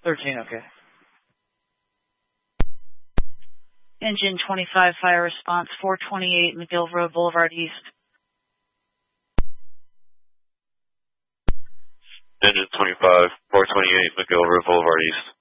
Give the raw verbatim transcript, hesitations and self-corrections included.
thirteen, okay. Engine twenty-five, fire response, four twenty-eight McGill Road Boulevard East. Engine twenty-five, four twenty-eight McGill Road Boulevard East.